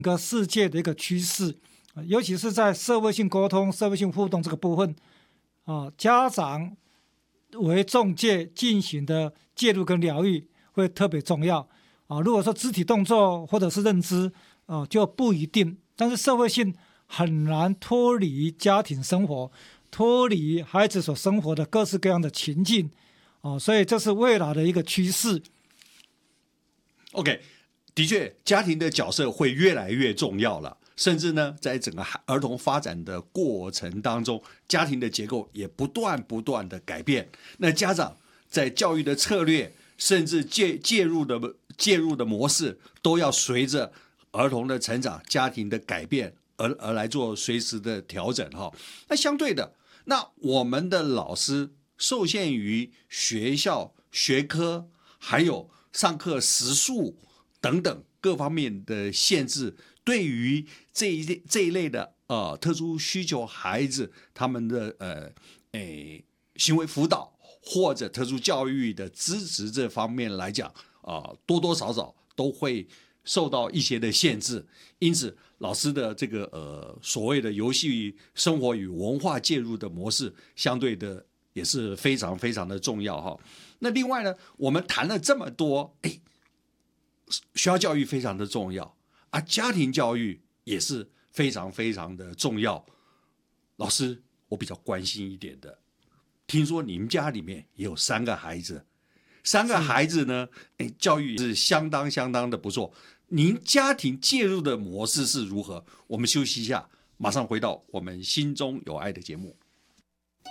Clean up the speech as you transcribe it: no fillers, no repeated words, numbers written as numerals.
个世界的一个趋势，尤其是在社会性沟通、社会性互动这个部分，家长为中介进行的介入跟疗愈会特别重要。如果说肢体动作或者是认知，就不一定。但是社会性很难脱离家庭生活，脱离孩子所生活的各式各样的情境，所以这是未来的一个趋势。 OK， 的确，家庭的角色会越来越重要了。甚至呢，在整个儿童发展的过程当中，家庭的结构也不断的改变。那家长在教育的策略，甚至介入的模式，都要随着儿童的成长、家庭的改变而来做随时的调整哈。那相对的，那我们的老师受限于学校学科，还有上课时数等等各方面的限制，对于这一类的特殊需求孩子，他们的行为辅导或者特殊教育的支持这方面来讲，多多少少都会受到一些的限制。因此，老师的这个所谓的游戏生活与文化介入的模式，相对的也是非常的重要哈。那另外呢，我们谈了这么多，学校教育非常的重要，家庭教育也是非常的重要。老师，我比较关心一点的，听说你们家里面也有3个孩子，3个孩子呢，教育是相当的不错。您家庭介入的模式是如何？我们休息一下，马上回到我们心中有爱的节目。